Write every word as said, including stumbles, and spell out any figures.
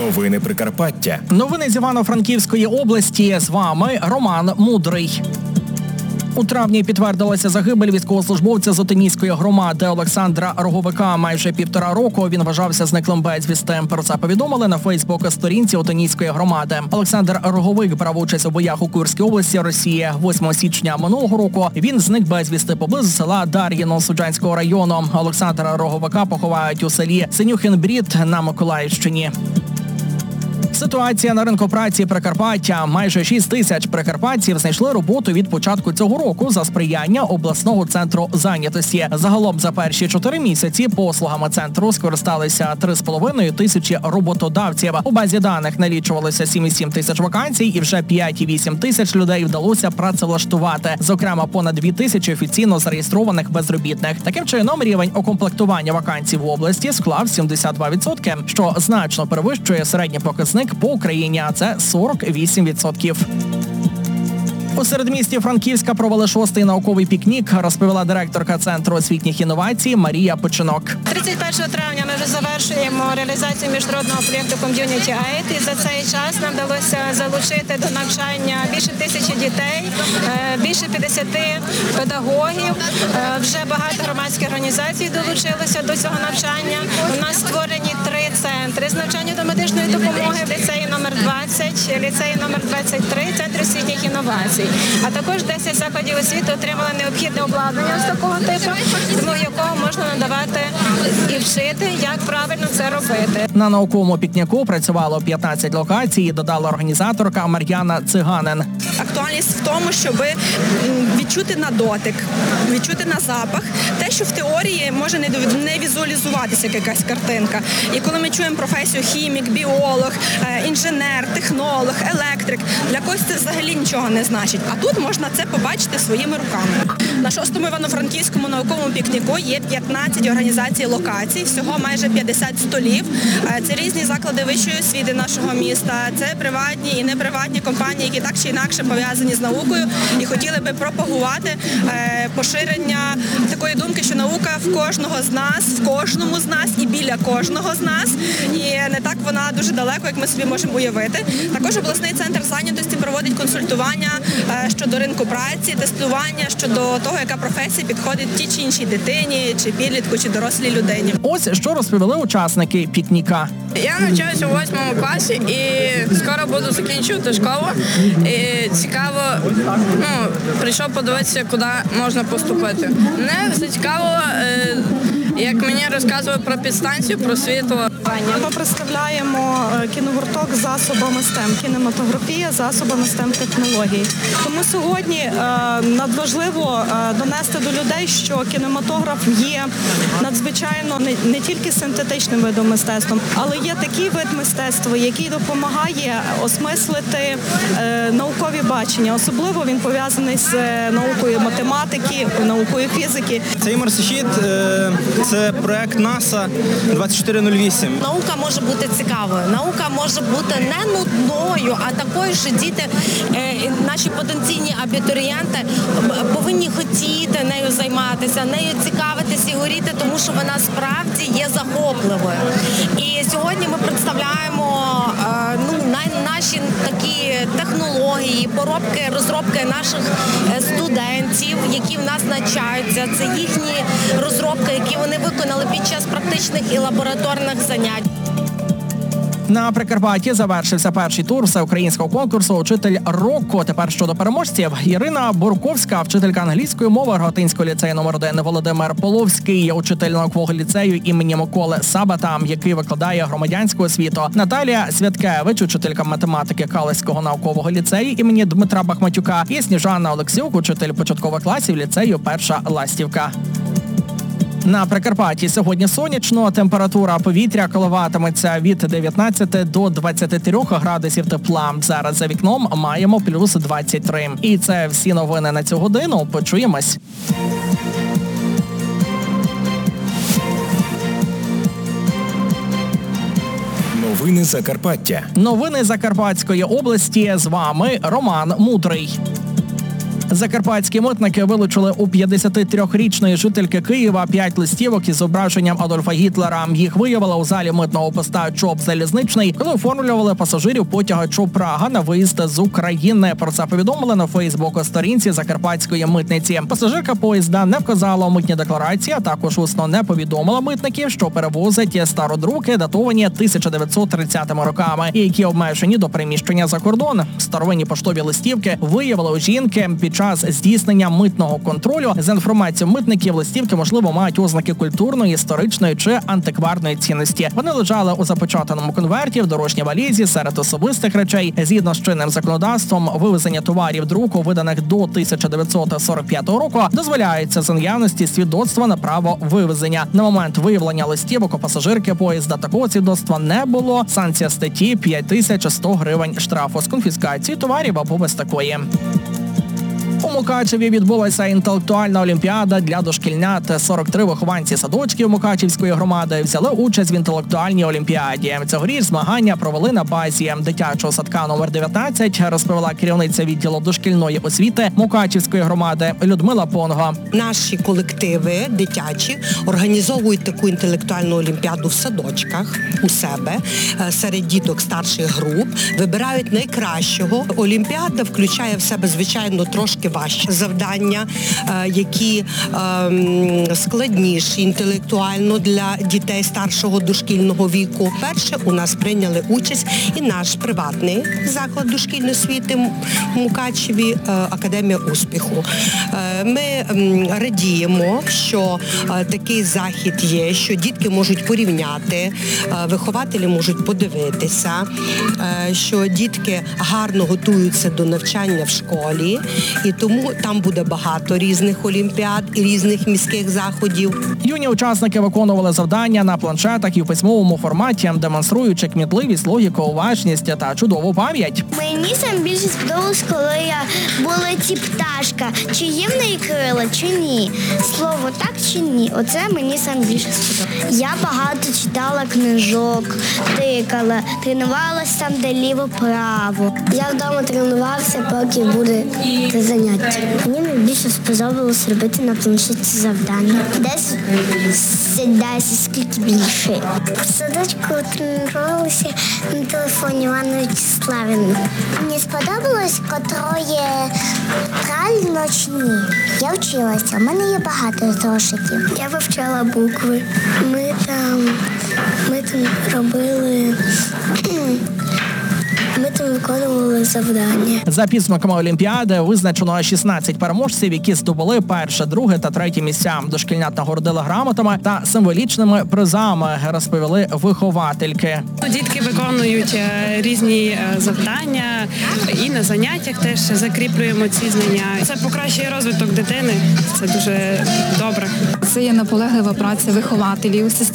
Новини Прикарпаття. Новини з Івано-Франківської області. З вами Роман Мудрий. У травні підтвердилася загибель військовослужбовця з Отинійської громади Олександра Роговика. Майже півтора року він вважався зниклим безвісти. Про це повідомили на Фейсбук-сторінці Отинійської громади. Олександр Роговик брав участь у боях у Курській області Росії. восьмого січня минулого року він зник безвісти поблизу села Дар'їно Суджанського району. Олександра Роговика поховають у селі Синюхін-Брід на Миколаївщині. Ситуація на ринку праці Прикарпаття. Майже шість тисяч прикарпатців знайшли роботу від початку цього року за сприяння обласного центру зайнятості. Загалом за перші чотири місяці послугами центру скористалися три з половиною тисячі роботодавців. У базі даних налічувалося сім цілих сім тисяч вакансій і вже п'ять цілих вісім тисяч людей вдалося працевлаштувати. Зокрема, понад дві тисячі офіційно зареєстрованих безробітних. Таким чином, рівень укомплектування вакансій в області склав сімдесят два відсотки, що значно перевищує середній показник по Україні, а це сорок вісім відсотків. У середмісті Франківська провели шостий науковий пікнік, розповіла директорка Центру освітніх інновацій Марія Печенок. тридцять першого травня ми вже завершуємо реалізацію міжнародного проєкту Community Aid, і за цей час нам вдалося залучити до навчання більше тисячі дітей, більше п'ятдесят педагогів. Вже багато громадських організацій долучилися до цього навчання. У нас створені три центри з навчання до медичної допомоги в ліцеї номер двадцять, ліцеї номер двадцять три, Центр освітніх інновацій. А також десять закладів освіти отримали необхідне обладнання з такого типу, тому якого можна надавати і вчити, як правильно це робити. На науковому пікніку працювало п'ятнадцять локацій, додала організаторка Мар'яна Циганин. Актуальність в тому, щоб відчути на дотик, відчути на запах, те, що в теорії може не візуалізуватися якась картинка. І коли ми чуємо професію хімік, біолог, інженер, технолог, електрик, для когось це взагалі нічого не значить. А тут можна це побачити своїми руками. На шостому Івано-Франківському науковому пікніку є п'ятнадцять організацій локацій, всього майже п'ятдесят столів. Це різні заклади вищої освіти нашого міста, це приватні і неприватні компанії, які так чи інакше пов'язані з наукою і хотіли би пропагувати поширення такої думки, що наука в кожного з нас, в кожному з нас і біля кожного з нас. І не так вона дуже далеко, як ми собі можемо уявити. Також обласний центр зайнятості проводить консультування щодо ринку праці, тестування щодо того, яка професія підходить тій чи іншій дитині, чи підлітку, чи дорослій людині. Ось що розповіли учасники пікніка. Я навчаюся у восьмому класі і скоро буду закінчувати школу. І цікаво, ну, прийшов подивитися, куди можна поступити. Мене зацікавило, як мені розказували про підстанцію, про світло. Ми представляємо кіногурток з засобами стем, кінематографія, засобами стем-технологій. Тому сьогодні надважливо донести до людей, що кінематограф є надзвичайно не, не тільки синтетичним видом мистецтва, але є такий вид мистецтва, який допомагає осмислити е, наукові бачення. Особливо він пов'язаний з наукою математики, наукою фізики. Цей марсоїд е, – це проект НАСА двадцять чотири нуль вісім. Наука може бути цікавою, наука може бути не нудною, а такою, що діти, е, наші потенційні абітурієнти повинні хотіти нею займатися, нею цікавитися і горіти, тому що вона справді є захопливою. І сьогодні ми представляємо е, ну, на, наші такі технології, поробки, розробки наших студентів, які в нас навчаються. Це їхні розробки, які вони виконали під час практичних і лабораторних занять. На Прикарпатті завершився перший тур всеукраїнського конкурсу «Учитель року». Тепер щодо переможців. Ірина Бурковська, вчителька англійської мови Рогатинського ліцею номер один, Володимир Половський, учитель наукового ліцею імені Миколи Сабата, який викладає громадянську освіту. Наталія Святкевич, учителька математики Калицького наукового ліцею імені Дмитра Бахматюка, і Сніжана Олексюк, учитель початкових класів ліцею Перша Ластівка. На Прикарпатті сьогодні сонячно, температура повітря коливатиметься від дев'ятнадцяти до двадцяти трьох градусів тепла. Зараз за вікном маємо плюс двадцять три. І це всі новини на цю годину. Почуємось. Новини Закарпаття. Новини Закарпатської області. З вами Роман Мудрий. Закарпатські митники вилучили у п'ятдесятитрирічної жительки Києва п'ять листівок із зображенням Адольфа Гітлера. Їх виявили у залі митного поста ЧОП «Залізничний», коли оформлювали пасажирів потяга ЧОП «Прага» на виїзд з України. Про це повідомили на Фейсбук-сторінці Закарпатської митниці. Пасажирка поїзда не вказала у митній декларації, а також усно не повідомила митників, що перевозить стародруки, датовані тисяча дев'ятсот тридцятими роками, і які обмежені до переміщення за кордон. Старовинні поштові листівки виявили у жінки під час здійснення митного контролю. За інформацією митників, листівки, можливо, мають ознаки культурної, історичної чи антикварної цінності. Вони лежали у запечатаному конверті в дорожній валізі серед особистих речей. Згідно з чинним законодавством, вивезення товарів друку, виданих до тисяча дев'ятсот сорок п'ятого року, дозволяється за наявності свідоцтва на право вивезення. На момент виявлення листівок у пасажирки поїзда такого свідоцтва не було. Санкція статті – п'ять тисяч сто гривень штрафу з конфіскації товарів або без такої. У Мукачеві відбулася інтелектуальна олімпіада для дошкільнят. сорок три вихованці садочків Мукачівської громади взяли участь в інтелектуальній олімпіаді. Цьогоріч змагання провели на базі дитячого садка номер дев'ятнадцять, розповіла керівниця відділу дошкільної освіти Мукачівської громади Людмила Понго. Наші колективи дитячі організовують таку інтелектуальну олімпіаду в садочках у себе серед діток старших груп, вибирають найкращого. Олімпіада включає в себе, звичайно, трошки важчі завдання, які складніші інтелектуально для дітей старшого дошкільного віку. Перше, у нас прийняли участь і наш приватний заклад дошкільної освіти в Мукачеві «Академія успіху». Ми радіємо, що такий захід є, що дітки можуть порівняти, вихователі можуть подивитися, що дітки гарно готуються до навчання в школі. І тому там буде багато різних олімпіад і різних міських заходів. Юні учасники виконували завдання на планшетах і в письмовому форматі, демонструючи кмітливість, логіку, уважність та чудову пам'ять. Мені сам більше сподобалось, коли я була ці пташка. Чи є в неї крила, чи ні. Слово так чи ні. Оце мені сам більше сподобалось. Я багато читала книжок, тикала, тренувалася там, де ліво-право. Я вдома тренувався, поки буде заняття. Мені найбільше сподобалось робити на планшеті завдання. Десь десь скільки більше. В садочку тренувалися на телефоні Івана Вячеславівна. Мені сподобалось, котрої правильно чи ні. Я вчилася, у мене є багато зошитів. Я вивчала букви. Ми там, ми там робили... Ми там виконували завдання. За підсумками олімпіади визначено шістнадцять переможців, які здобули перше, друге та третє місця. Дошкільнят нагородили грамотами та символічними призами, розповіли виховательки. Дітки виконують різні завдання і на заняттях теж закріплюємо ці знання. Це покращує розвиток дитини, це дуже добре. Це є наполеглива праця вихователів,